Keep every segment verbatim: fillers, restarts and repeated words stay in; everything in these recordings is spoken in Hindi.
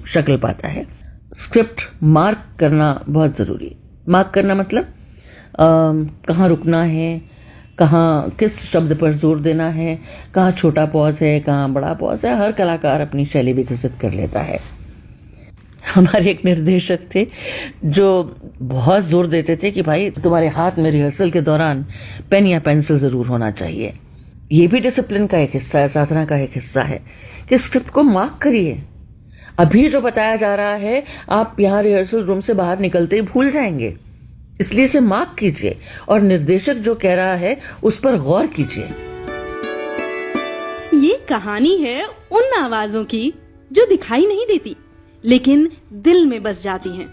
शक्ल पाता है। स्क्रिप्ट मार्क करना बहुत ज़रूरी। मार्क करना मतलब कहाँ रुकना है, कहाँ किस शब्द पर जोर देना है, कहाँ छोटा पॉज है, कहाँ बड़ा पॉज है। हर कलाकार अपनी शैली विकसित कर लेता है। हमारे एक निर्देशक थे जो बहुत जोर देते थे कि भाई तुम्हारे हाथ में रिहर्सल के दौरान पेन या पेंसिल ज़रूर होना चाहिए। ये भी डिसिप्लिन का एक हिस्सा है, साधना का एक हिस्सा है कि स्क्रिप्ट को मार्क करिए। अभी जो बताया जा रहा है आप यहाँ रिहर्सल रूम से बाहर निकलते ही भूल जाएंगे, इसलिए इसे मार्क कीजिए और निर्देशक जो कह रहा है उस पर गौर कीजिए। ये कहानी है उन आवाजों की जो दिखाई नहीं देती लेकिन दिल में बस जाती हैं।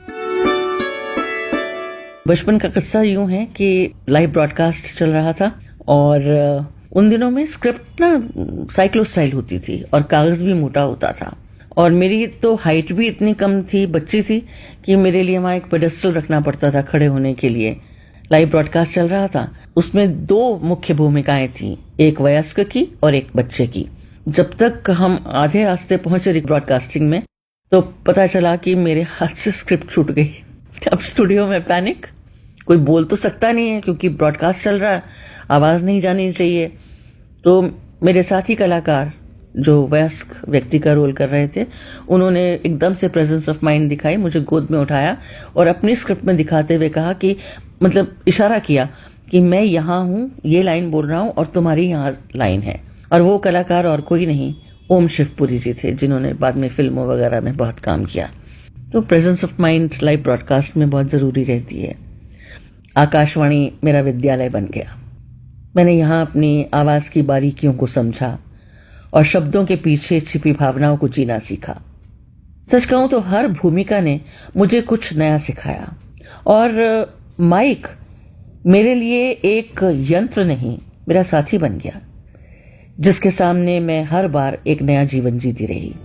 बचपन का किस्सा यूं है कि लाइव ब्रॉडकास्ट चल रहा था और उन दिनों में स्क्रिप्ट ना साइक्लो स्टाइल होती थी और कागज भी मोटा होता था और मेरी तो हाइट भी इतनी कम थी, बच्ची थी, कि मेरे लिए वहाँ एक पेडेस्टल रखना पड़ता था खड़े होने के लिए। लाइव ब्रॉडकास्ट चल रहा था, उसमें दो मुख्य भूमिकाएं थीं, एक वयस्क की और एक बच्चे की। जब तक हम आधे रास्ते पहुंचे ब्रॉडकास्टिंग में तो पता चला कि मेरे हाथ से स्क्रिप्ट छूट गई। अब स्टूडियो में पैनिक, कोई बोल तो सकता नहीं है क्योंकि ब्रॉडकास्ट चल रहा है, आवाज़ नहीं जानी चाहिए। तो मेरे साथी कलाकार जो वयस्क व्यक्ति का रोल कर रहे थे उन्होंने एकदम से प्रेजेंस ऑफ माइंड दिखाई, मुझे गोद में उठाया और अपनी स्क्रिप्ट में दिखाते हुए कहा कि मतलब इशारा किया कि मैं यहाँ हूँ, ये लाइन बोल रहा हूँ और तुम्हारी यहाँ लाइन है। और वो कलाकार और कोई नहीं, ओम शिवपुरी जी थे जिन्होंने बाद में फिल्मों वगैरह में बहुत काम किया। तो presence of mind live broadcast में बहुत ज़रूरी रहती है। आकाशवाणी मेरा विद्यालय बन गया। मैंने यहाँ अपनी आवाज़ की बारीकियों को समझा और शब्दों के पीछे छिपी भावनाओं को जीना सीखा। सच कहूं तो हर भूमिका ने मुझे कुछ नया सिखाया और माइक मेरे लिए एक यंत्र नहीं, मेरा साथी बन गया जिसके सामने मैं हर बार एक नया जीवन जीती रही।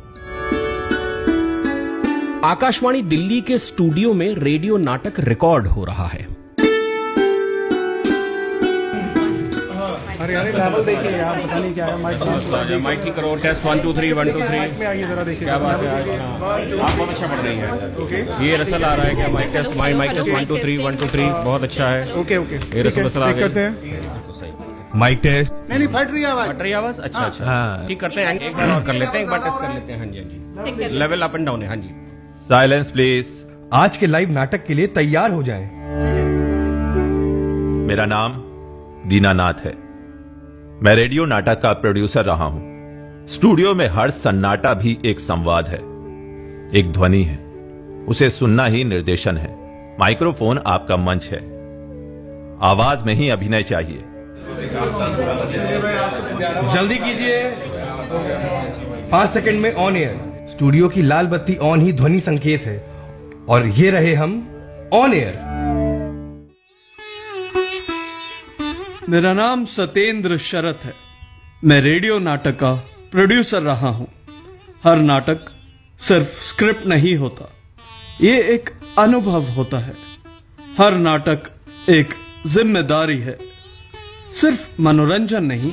आकाशवाणी दिल्ली के स्टूडियो में रेडियो नाटक रिकॉर्ड हो रहा है। अरे अरे लेवल देखिए यार, पता नहीं क्या है। माइक माइक की करो, test one two three one two three. में आइए जरा देखिए क्या बात है, आप बहुत अच्छा पढ़ रही हैं। ये रसल आ रहा है क्या? Mic test mic mic test one two three one two three बहुत अच्छा है। ओके ओके ये रसल रसल आ करते गई। हैं माइक टेस्ट। नहीं नहीं फट रही आवाज, फट रही आवाज। अच्छा अच्छा ठीक करते हैं, एक बार और कर लेते हैं, एक बार टेस्ट कर लेते हैं। हाँ जी हाँ जी, लेवल अप एंड डाउन है। हाँ जी, साइलेंस प्लीज। आज के लाइव नाटक के लिए तैयार हो जाएं। मेरा नाम दीनानाथ है। मैं रेडियो नाटक का प्रोड्यूसर रहा हूं। स्टूडियो में हर सन्नाटा भी एक संवाद है, एक ध्वनि है, उसे सुनना ही निर्देशन है। माइक्रोफोन आपका मंच है, आवाज में ही अभिनय चाहिए। जल्दी कीजिए, पांच सेकंड में ऑन एयर। स्टूडियो की लाल बत्ती ऑन ही ध्वनि संकेत है और ये रहे हम ऑन एयर। मेरा नाम सत्येंद्र शरत है। मैं रेडियो नाटक का प्रोड्यूसर रहा हूं। हर नाटक सिर्फ स्क्रिप्ट नहीं होता, ये एक अनुभव होता है। हर नाटक एक जिम्मेदारी है, सिर्फ मनोरंजन नहीं।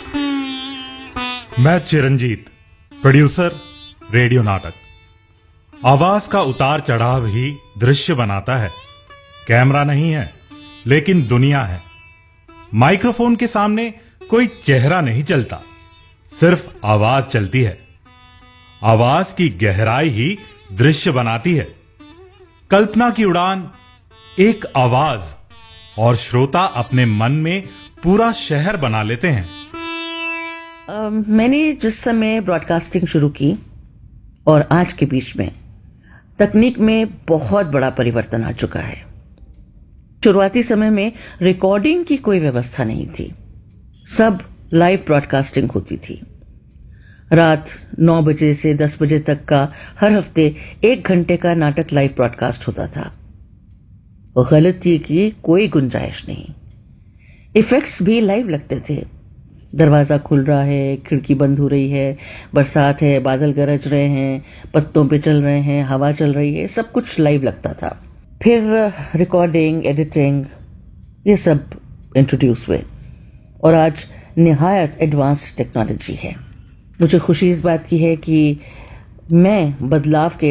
मैं चिरंजीत, प्रोड्यूसर रेडियो नाटक। आवाज का उतार चढ़ाव ही दृश्य बनाता है। कैमरा नहीं है लेकिन दुनिया है। माइक्रोफोन के सामने कोई चेहरा नहीं चलता, सिर्फ आवाज चलती है। आवाज की गहराई ही दृश्य बनाती है। कल्पना की उड़ान एक आवाज और श्रोता अपने मन में पूरा शहर बना लेते हैं। uh, मैंने जिस समय ब्रॉडकास्टिंग शुरू की और आज के बीच में तकनीक में बहुत बड़ा परिवर्तन आ चुका है। शुरुआती समय में रिकॉर्डिंग की कोई व्यवस्था नहीं थी, सब लाइव ब्रॉडकास्टिंग होती थी। रात नौ बजे से दस बजे तक का हर हफ्ते एक घंटे का नाटक लाइव ब्रॉडकास्ट होता था। गलती की कोई गुंजाइश नहीं। इफेक्ट्स भी लाइव लगते थे। दरवाजा खुल रहा है, खिड़की बंद हो रही है, बरसात है, बादल गरज रहे हैं, पत्तों पे चल रहे हैं, हवा चल रही है, सब कुछ लाइव लगता था। फिर रिकॉर्डिंग, एडिटिंग, ये सब इंट्रोड्यूस हुए और आज निहायत एडवांस्ड टेक्नोलॉजी है। मुझे खुशी इस बात की है कि मैं बदलाव के